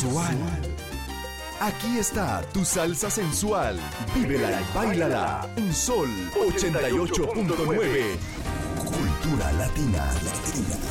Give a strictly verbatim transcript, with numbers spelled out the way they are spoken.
sensual. Aquí está tu salsa sensual. Vívela y báilala en Sol ochenta y ocho punto nueve. Cultura latina. latina.